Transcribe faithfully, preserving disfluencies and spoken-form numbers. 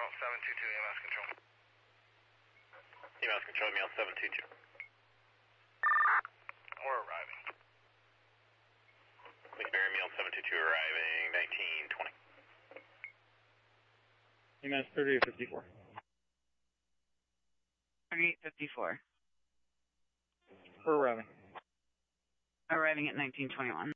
seven two two, E M S control. E M S control, Meal seven two two. We're arriving. McBain, Meal seven two two arriving, nineteen twenty. E M S thirty-eight fifty-four. thirty-eight fifty-four. We're arriving. Arriving at nineteen twenty-one.